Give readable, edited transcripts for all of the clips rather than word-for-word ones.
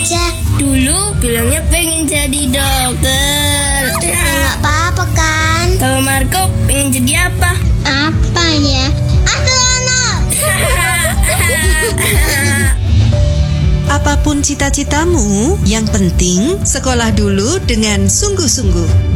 aja. Dulu bilangnya pengen jadi dokter. Nggak apa-apa kan? Kalau Marco pengen jadi apa? Apa ya? Astronot. Apapun cita-citamu, yang penting sekolah dulu dengan sungguh-sungguh.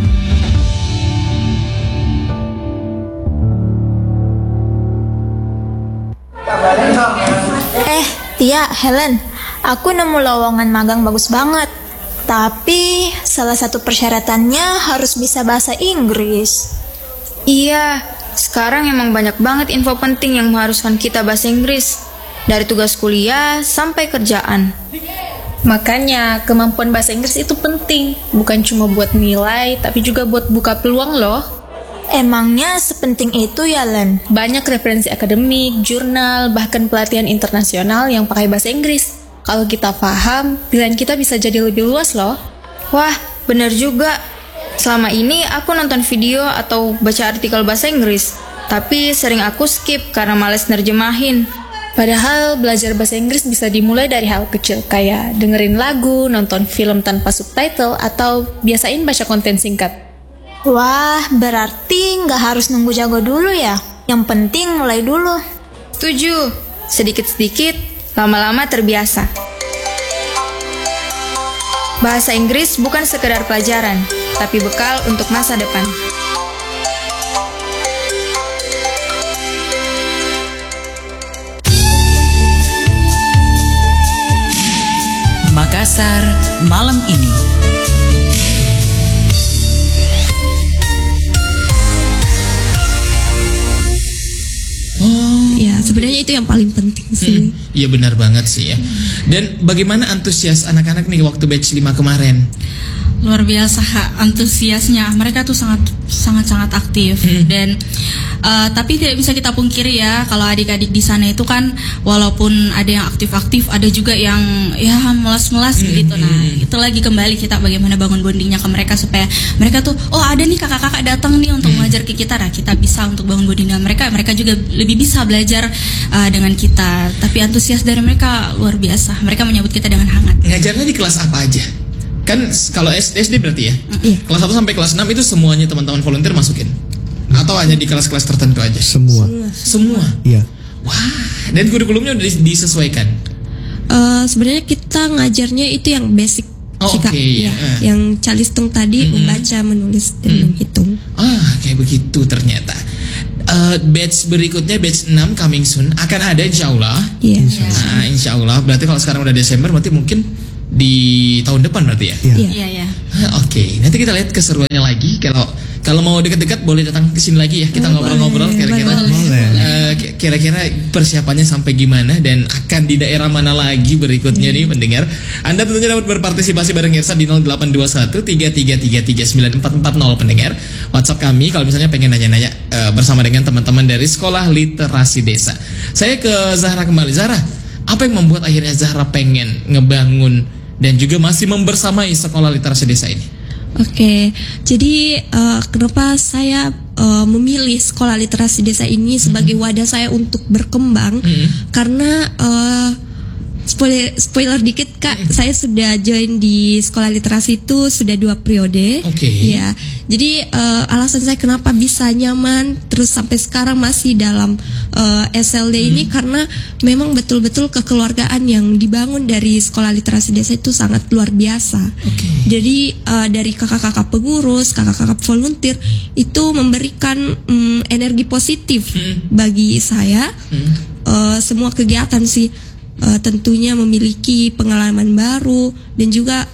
Tia, Helen, aku nemu lowongan magang bagus banget. Tapi salah satu persyaratannya harus bisa bahasa Inggris. Iya, sekarang emang banyak banget info penting yang mengharuskan kita bahasa Inggris. Dari tugas kuliah sampai kerjaan. Makanya kemampuan bahasa Inggris itu penting. Bukan cuma buat nilai, tapi juga buat buka peluang loh. Emangnya sepenting itu ya, Len? Banyak referensi akademik, jurnal, bahkan pelatihan internasional yang pakai bahasa Inggris. Kalau kita paham, pilihan kita bisa jadi lebih luas loh. Wah, bener juga. Selama ini aku nonton video atau baca artikel bahasa Inggris, tapi sering aku skip karena males nerjemahin. Padahal belajar bahasa Inggris bisa dimulai dari hal kecil, kayak dengerin lagu, nonton film tanpa subtitle, atau biasain baca konten singkat. Wah, berarti nggak harus nunggu jago dulu ya? Yang penting mulai dulu. Setuju, sedikit-sedikit, lama-lama terbiasa. Bahasa Inggris bukan sekedar pelajaran, tapi bekal untuk masa depan. Makassar malam ini. Ya, sebenarnya itu yang paling penting sih. Iya benar banget sih ya. Dan bagaimana antusias anak-anak nih waktu batch 5 kemarin? Luar biasa antusiasnya. Mereka tuh sangat aktif dan tapi tidak bisa kita pungkiri ya, kalau adik-adik di sana itu kan walaupun ada yang aktif-aktif, ada juga yang ya melas-melas begitu. Nah, itu lagi kembali kita bagaimana bangun bondingnya ke mereka supaya mereka tuh ada nih kakak-kakak datang nih untuk mengajar ke kita. Nah, kita bisa untuk bangun bonding dengan mereka. Mereka juga lebih bisa belajar dengan kita. Tapi antusias dari mereka luar biasa. Mereka menyambut kita dengan hangat. Ngajarnya di kelas apa aja? Kan kalau SD berarti ya? Kelas 1 sampai kelas 6 itu semuanya teman-teman volunteer masukin? Atau hanya di kelas-kelas tertentu aja? Semua? Iya. Wah, dan kurikulumnya udah disesuaikan? Sebenarnya kita ngajarnya itu yang basic. Oke. Yang calistung tadi, membaca, menulis, dan menghitung. Kayak begitu ternyata. Batch berikutnya, batch 6 coming soon, akan ada insya Allah. Insya Allah. Berarti kalau sekarang udah Desember, berarti mungkin di tahun depan berarti ya? Iya. Oke, nanti kita lihat keseruannya lagi. Kalau mau dekat-dekat boleh datang ke sini lagi ya. Kita ngobrol-ngobrol kira-kira persiapannya sampai gimana dan akan di daerah mana lagi berikutnya nih pendengar. Anda tentunya dapat berpartisipasi bareng Irsa di 0821 333 9440 pendengar. WhatsApp kami kalau misalnya pengen nanya-nanya bersama dengan teman-teman dari Sekolah Literasi Desa. Saya ke Zahra kembali. Zahra, apa yang membuat akhirnya Zahra pengen ngebangun dan juga masih membersamai Sekolah Literasi Desa ini? Oke, jadi kenapa saya memilih Sekolah Literasi Desa ini sebagai wadah saya untuk berkembang? Karena spoiler dikit Kak, saya sudah join di Sekolah Literasi itu sudah 2 periode. Ya, jadi alasan saya kenapa bisa nyaman terus sampai sekarang masih dalam SLD ini karena memang betul-betul kekeluargaan yang dibangun dari Sekolah Literasi Desa itu sangat luar biasa. Jadi dari kakak-kakak pengurus, kakak-kakak volunteer itu memberikan energi positif bagi saya. Semua kegiatan sih tentunya memiliki pengalaman baru dan juga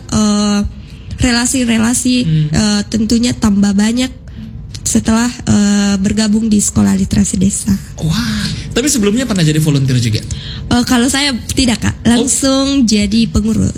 relasi-relasi tentunya tambah banyak setelah bergabung di Sekolah Literasi Desa. Wah, tapi sebelumnya pernah jadi volunteer juga? Kalau saya tidak Kak, langsung jadi pengurus.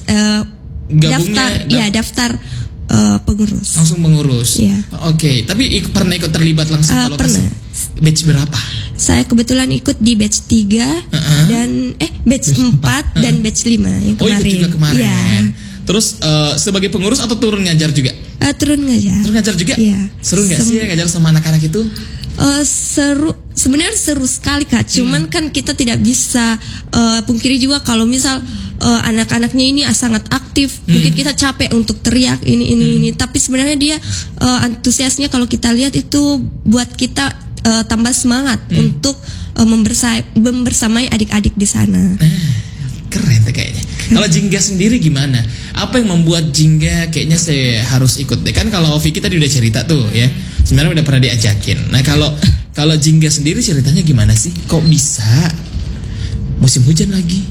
Daftar pengurus. Langsung pengurus. Ya. Oke, tapi pernah ikut terlibat langsung kalau pernah. Batch berapa? Saya kebetulan ikut di batch 3 dan batch 4 dan batch 5 yang kemarin. Ikut juga kemarin. Ya. Terus sebagai pengurus atau turun ngajar juga? Turun ngajar. Turun ngajar juga? Iya. Seru nggak sih ngajar sama anak-anak itu? sebenarnya seru sekali Kak. Cuman kan kita tidak bisa pungkiri juga kalau misal anak-anaknya ini sangat aktif, mungkin kita capek untuk teriak ini. Tapi sebenarnya dia antusiasnya kalau kita lihat itu buat kita tambah semangat untuk membersamai adik-adik di sana. Keren tuh kayaknya. Kalau Jingga sendiri gimana? Apa yang membuat Jingga kayaknya saya harus ikut deh? Kan kalau Vicky tadi udah cerita tuh ya, sebenarnya udah pernah diajakin. Nah kalau Jingga sendiri ceritanya gimana sih? Kok bisa? Musim hujan lagi.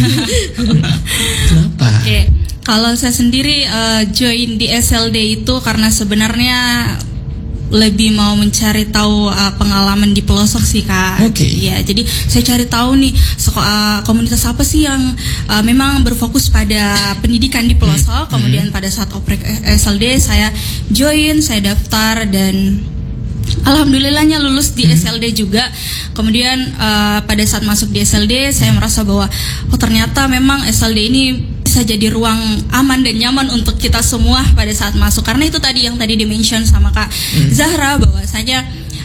Kenapa? Oke. Kalau saya sendiri join di SLD itu karena sebenarnya lebih mau mencari tahu pengalaman di pelosok sih Kak. Oke. Ya, jadi saya cari tahu nih komunitas apa sih yang memang berfokus pada pendidikan di pelosok. Kemudian pada saat oprek SLD saya join, saya daftar dan alhamdulillahnya lulus di SLD juga. Kemudian pada saat masuk di SLD saya merasa bahwa ternyata memang SLD ini bisa jadi ruang aman dan nyaman untuk kita semua pada saat masuk. Karena itu tadi yang tadi di-mention sama Kak Zahra bahwasanya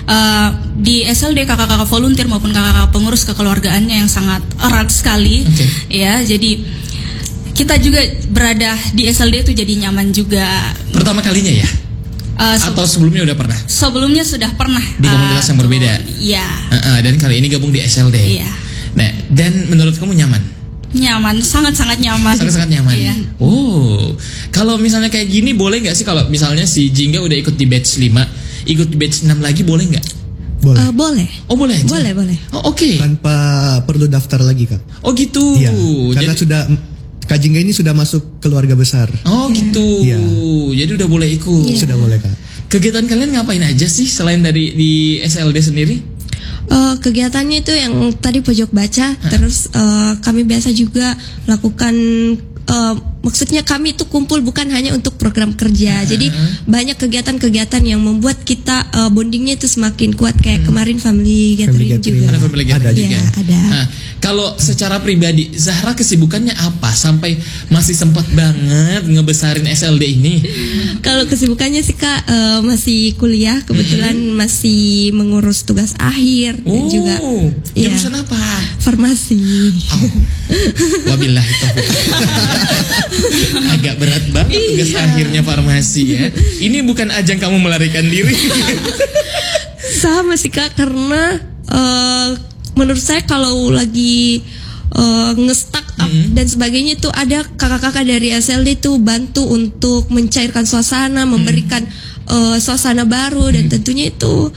di SLD kakak-kakak volunteer maupun kakak-kakak pengurus kekeluargaannya yang sangat erat sekali. Ya, jadi kita juga berada di SLD itu jadi nyaman juga. Pertama kalinya ya? Atau sebelumnya udah pernah? Sebelumnya sudah pernah di komunitas yang berbeda. Iya. Dan kali ini gabung di SLD. Iya. Nah, dan menurut kamu nyaman? Nyaman, sangat-sangat nyaman. Sangat-sangat nyaman. Iya. Oh, kalau misalnya kayak gini boleh nggak sih kalau misalnya si Jingga udah ikut di batch 5, ikut di batch 6 lagi boleh nggak? Boleh. Boleh. Oh boleh. Boleh. Oh oke. Tanpa perlu daftar lagi Kak. Oh gitu. Iya. Karena sudah Kak Jingga ini sudah masuk keluarga besar. Oh gitu. Iya. Jadi udah boleh ikut. Sudah boleh Kak. Kegiatan kalian ngapain aja sih selain dari di SLD sendiri? Kegiatannya itu yang tadi pojok baca, terus kami biasa juga lakukan maksudnya kami itu kumpul bukan hanya untuk program kerja. Jadi banyak kegiatan-kegiatan yang membuat kita bondingnya itu semakin kuat kayak kemarin family gathering juga. Ada family gathering juga. Ya, ada. Nah, kalau secara pribadi Zahra kesibukannya apa sampai masih sempat banget ngebesarin SLD ini? Kalau kesibukannya sih Kak masih kuliah, kebetulan masih mengurus tugas akhir dan juga jurusan apa? Farmasi. Wabillahi taufiq. Agak berat banget tugas akhirnya farmasi ya. Ini bukan ajang kamu melarikan diri. Sama sih Kak, karena menurut saya kalau lagi nge-stuck up dan sebagainya itu ada kakak-kakak dari SLD itu bantu untuk mencairkan suasana, memberikan suasana baru dan tentunya itu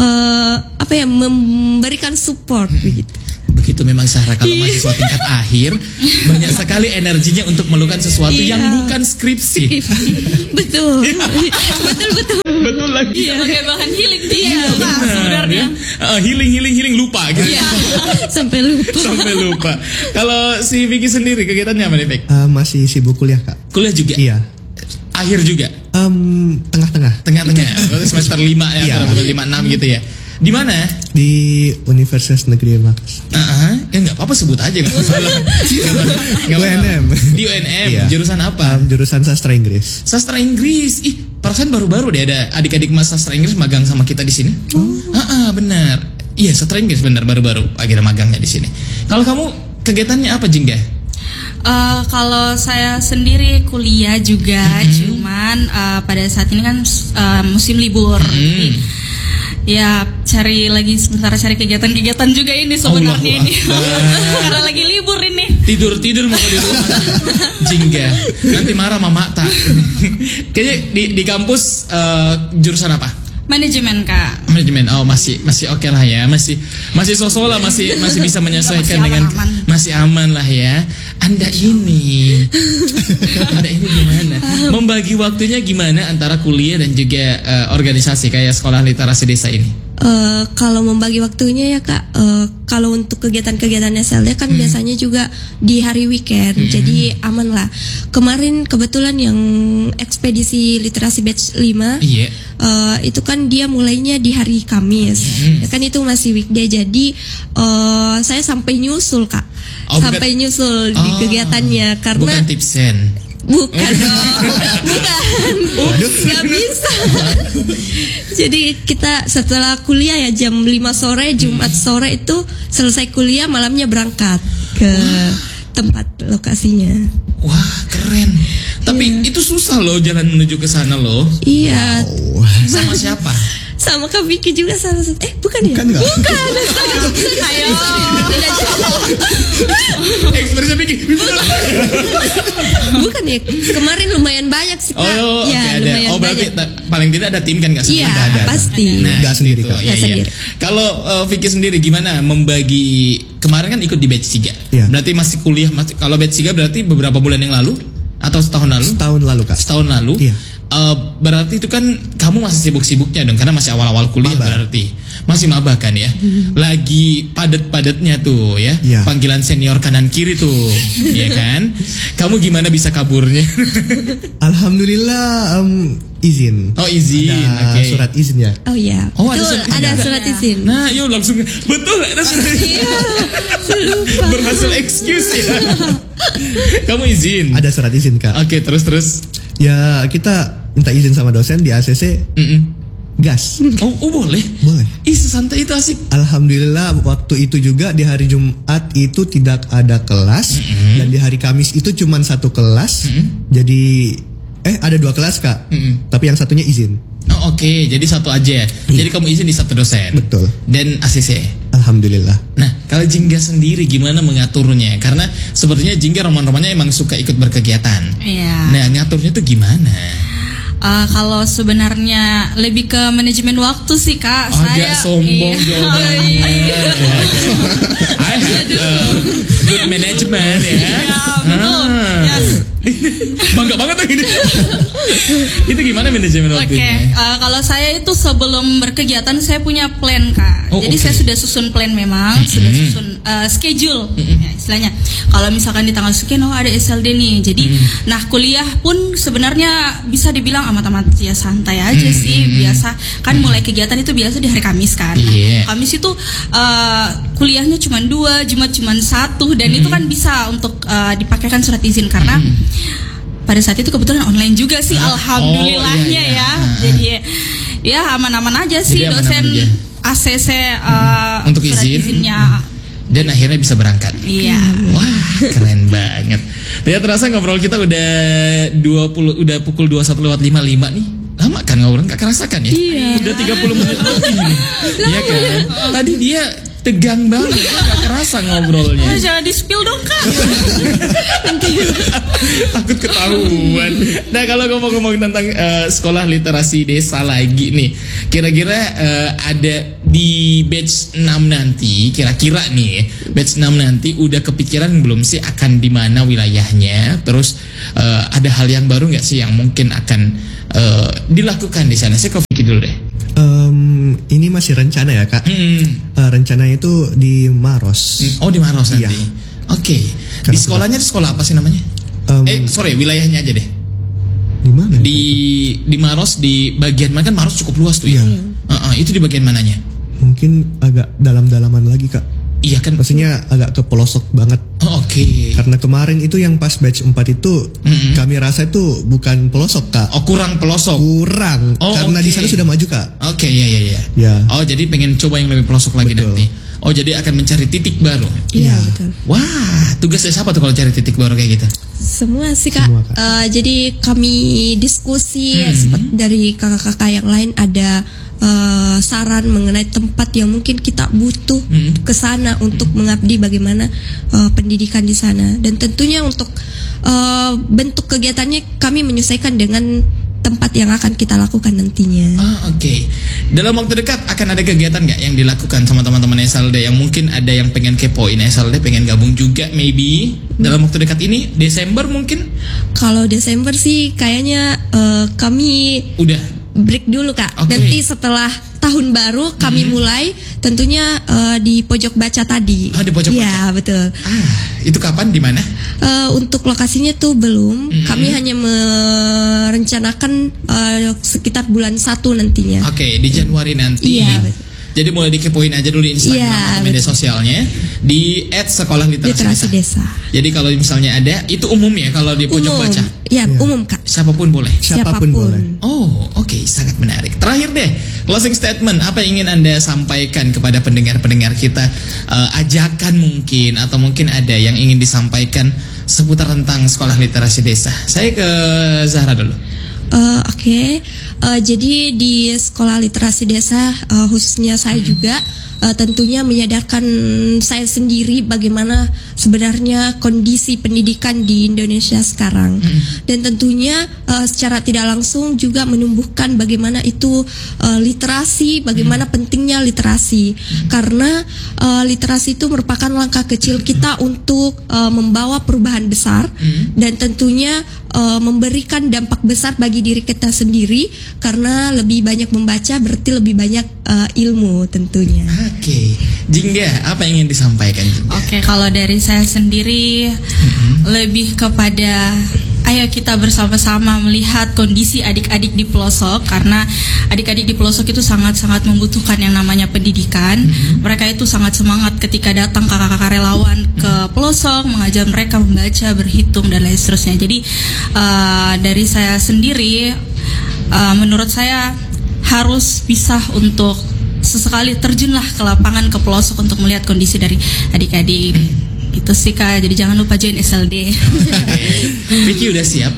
memberikan support begitu. Begitu memang Zahra kalau mahasiswa tingkat akhir banyak sekali energinya untuk melakukan sesuatu yang bukan skripsi. Betul. Betul lagi. Sebagai bahan healing sebenarnya. Healing lupa gitu. Sampai lupa. Kalau si Vicky sendiri kegiatannya apa nih, Vicky? Masih sibuk kuliah Kak. Kuliah juga? Iya. Akhir juga? Tengah-tengah. Semester 5 ya, 5-6 gitu ya. Di mana? Di Universitas Negeri Makassar. Ya nggak apa-apa sebut aja nggak masalah. UNM. Di UNM. Jurusan apa? Jurusan sastra Inggris. Sastra Inggris. Perasaan baru-baru deh ada adik-adik mas sastra Inggris magang sama kita di sini. Benar. Iya sastra Inggris benar baru-baru akhirnya magangnya di sini. Kalau kamu kegiatannya apa Jingga? Kalau saya sendiri kuliah juga, cuman pada saat ini kan musim libur. Ya cari kegiatan-kegiatan juga ini sebenarnya ini. Karena lagi libur ini. Tidur mau di rumah. Jingga. Nanti marah mama tak. Kayaknya di kampus jurusan apa? Manajemen Kak. Manajemen. Oh masih oke lah ya. Masih sosok lah masih bisa menyesuaikan dengan masih aman lah ya. Anda ini gimana? Membagi waktunya gimana antara kuliah dan juga organisasi kayak sekolah literasi desa ini? Kalau membagi waktunya ya Kak, kalau untuk kegiatan-kegiatan SLD kan biasanya juga di hari weekend, jadi aman lah. Kemarin kebetulan yang ekspedisi literasi batch 5 itu kan dia mulainya di hari Kamis, ya kan itu masih weekday, jadi saya sampai nyusul Kak, nyusul di kegiatannya karena bukan tipsen. Bukan dong. Bukan. Nggak bisa. Jadi kita setelah kuliah ya jam 5 sore, Jumat sore itu selesai kuliah, malamnya berangkat ke tempat lokasinya. Wah, keren. Tapi itu susah loh jalan menuju ke sana loh. Iya. Sama siapa? Sama Kak Vicky juga salah satu. Bukan ya? Bukan nggak? Bukan. Ayo. Ekspresi Vicky. Bukan ya. Kemarin lumayan banyak sih Kak. Oh, ya, oke, ada. lumayan Oh, berarti banyak. paling tidak ada tim kan nggak sih? Iya, pasti. Nggak sendiri, Kak. Iya, Nggak iya. sendiri. Kalau Vicky sendiri gimana membagi, kemarin kan ikut di batch 3. Iya. Berarti masih kuliah, kalau batch 3 berarti beberapa bulan yang lalu atau setahun lalu? Setahun lalu, Kak. Setahun lalu. Iya. Berarti itu kan kamu masih sibuk-sibuknya dong, karena masih awal-awal kuliah. Maba. Berarti masih maba kan ya. Lagi padat-padatnya tuh ya. Iya. Panggilan senior kanan kiri tuh, ya kan? Kamu gimana bisa kaburnya? Alhamdulillah izin. Oh, izin. Ada Oke. surat izin ya. Oh iya. Oh, ada Betul, surat ada izin. surat izin. Nah, yuk langsung betul ada surat izin. Lupa. Berhasil excuse ya. Kamu izin. Ada surat izin, Kak. Oke, terus. Ya kita minta izin sama dosen di ACC gas. Oh, boleh. Boleh. Ih, sesantai itu asik. Alhamdulillah waktu itu juga di hari Jumat itu tidak ada kelas dan di hari Kamis itu cuma satu kelas. Jadi ada 2 kelas, Kak. Tapi yang satunya izin. Oh, oke, jadi satu aja. Jadi kamu izin di satu dosen. Betul. Dan ACC. Alhamdulillah. Nah, kalau Jingga sendiri gimana mengaturnya? Karena sepertinya Jingga roman-romannya emang suka ikut berkegiatan. Iya. Nah, ngaturnya tuh gimana? Kalau sebenarnya lebih ke manajemen waktu sih, Kak. Agak sombong jawabannya. I had good management ya. Betul. Yes. Bangga banget tuh gini. Itu gimana manajemen waktunya? Kalau saya itu sebelum berkegiatan saya punya plan, Kak. Oh, Jadi oke. saya sudah susun plan memang, sudah susun schedule, ya, istilahnya. Kalau misalkan di tanggal sekian, ada SLD nih. Jadi, nah kuliah pun sebenarnya bisa dibilang amat-amat ya santai aja sih. Biasa kan mulai kegiatan itu biasa di hari Kamis kan. Nah, Iya. Kamis itu kuliahnya cuma 2, Jumat cuma 1 dan itu kan bisa untuk dipakaikan surat izin karena pada saat itu kebetulan online juga sih, alhamdulillahnya iya. ya. Jadi ya aman-aman aja sih. Jadi aman-aman Dosen aja. ACC Untuk surat izin. izinnya. Dan akhirnya bisa berangkat. Iya. Wah, keren banget. Tidak terasa ngobrol kita udah pukul 21:55 nih. Lama kan ngobrol, gak kerasa kan ya? Iya. Udah 30 menit lebih nih. Iya kan? Tadi dia tegang banget, gak kerasa ngobrolnya. Jangan di-spill dong, Kak. Takut ketahuan. Nah, kalau ngomong-ngomong tentang sekolah literasi desa lagi nih, kira-kira ada di batch 6 nanti, kira-kira nih batch 6 nanti udah kepikiran belum sih akan di mana wilayahnya? Terus ada hal yang baru nggak sih yang mungkin akan dilakukan di sana? Saya Vicky dulu deh. Ini masih rencana ya, Kak. Rencananya itu di Maros. Oh, di Maros nanti. Iya. Oke. Di sekolahnya sekolah apa sih namanya? Wilayahnya aja deh. Di mana? Di Maros, di bagian mana kan Maros cukup luas tuh ya. Itu di bagian mananya? Mungkin agak dalam-dalaman lagi, Kak. Iya kan? Maksudnya agak ke pelosok banget. Oh, oke. Karena kemarin itu yang pas batch 4 itu kami rasa itu bukan pelosok, Kak. Oh, kurang pelosok. Kurang. Oh, Karena oke. di sana sudah maju, Kak. Oke, iya. Ya. Oh, jadi pengen coba yang lebih pelosok lagi Betul. nanti. Oh, jadi akan mencari titik baru. Iya, betul. Wah, tugasnya siapa tuh kalau cari titik baru kayak gitu? Semua sih Kak. Semua, Kak. Jadi kami diskusi seperti dari kakak-kakak yang lain ada saran mengenai tempat yang mungkin kita butuh ke sana untuk mengabdi bagaimana pendidikan di sana, dan tentunya untuk bentuk kegiatannya kami menyesuaikan dengan tempat yang akan kita lakukan nantinya. Oke. Dalam waktu dekat akan ada kegiatan nggak yang dilakukan sama teman-teman SLD yang mungkin ada yang pengen kepoin SLD, pengen gabung juga maybe dalam waktu dekat ini Desember mungkin? Kalau Desember sih kayaknya kami Udah. break dulu Kak. Oke. Nanti setelah tahun baru kami mulai tentunya di pojok baca tadi. Ah, di pojok Iya, betul. Itu kapan, di mana? Untuk lokasinya tuh belum. Kami hanya merencanakan sekitar bulan 1 nantinya. Oke, di Januari nanti. Iya. Jadi mulai dikepoin aja dulu di Instagram atau media sosialnya di @sekolahliterasi desa. Jadi kalau misalnya ada, itu umum ya kalau di pojok baca. Ya, umum Kak. Siapapun boleh. Siapapun boleh. Oh, oke, sangat menarik. Terakhir deh, closing statement apa yang ingin Anda sampaikan kepada pendengar-pendengar kita? Ajakan mungkin atau mungkin ada yang ingin disampaikan seputar tentang sekolah literasi desa. Saya ke Zahra dulu. Oke. Jadi di sekolah literasi desa khususnya saya juga tentunya menyadarkan saya sendiri bagaimana sebenarnya kondisi pendidikan di Indonesia sekarang. Dan tentunya secara tidak langsung juga menumbuhkan bagaimana itu literasi, bagaimana pentingnya literasi. Karena literasi itu merupakan langkah kecil kita untuk membawa perubahan besar dan tentunya memberikan dampak besar bagi diri kita sendiri, karena lebih banyak membaca berarti lebih banyak ilmu tentunya. Oke, Jingga, apa yang ingin disampaikan Jingga? Oke, kalau dari saya sendiri lebih kepada ayo kita bersama-sama melihat kondisi adik-adik di pelosok, karena adik-adik di pelosok itu sangat-sangat membutuhkan yang namanya pendidikan. Mereka itu sangat semangat ketika datang kakak-kakak relawan ke pelosok, mengajar mereka membaca, berhitung dan lain seterusnya. Jadi dari saya sendiri, menurut saya harus bisa untuk sesekali terjunlah ke lapangan, ke pelosok untuk melihat kondisi dari adik-adik. Gitu sih Kak, jadi jangan lupa join SLD. Vicky udah siap?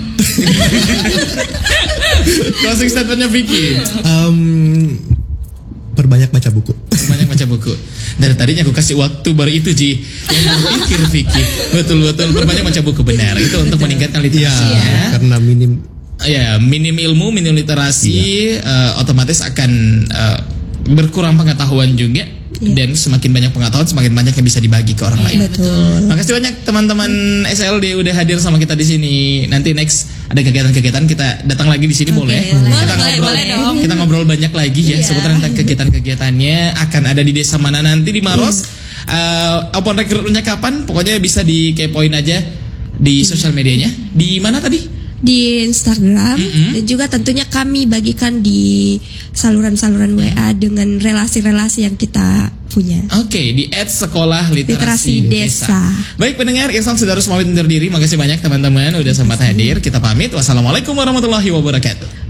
Closing statementnya Vicky. Perbanyak baca buku. Perbanyak baca buku. Dari tadinya aku kasih waktu baru itu Ji yang berpikir Vicky. Betul perbanyak baca buku, benar. Itu untuk meningkatkan literasi ya. Karena minim ilmu, minim literasi, otomatis akan berkurang pengetahuan juga. Dan semakin banyak pengetahuan, semakin banyak yang bisa dibagi ke orang lain. Betul. Makasih banyak teman-teman SLD udah hadir sama kita di sini. Nanti next ada kegiatan-kegiatan kita datang lagi di sini boleh. Kita ngobrol banyak lagi ya seputar tentang kegiatan-kegiatannya. Akan ada di desa mana nanti di Maros. Open rekrutmennya kapan? Pokoknya bisa dikepoin aja di sosial medianya. Di mana tadi? Di Instagram dan juga tentunya kami bagikan di saluran-saluran WA dengan relasi-relasi yang kita punya. Oke, di @sekolah literasi desa. Baik pendengar, Irsan sudah harus pamit undur diri. Makasih banyak teman-teman udah sempat hadir. Kita pamit. Wassalamualaikum warahmatullahi wabarakatuh.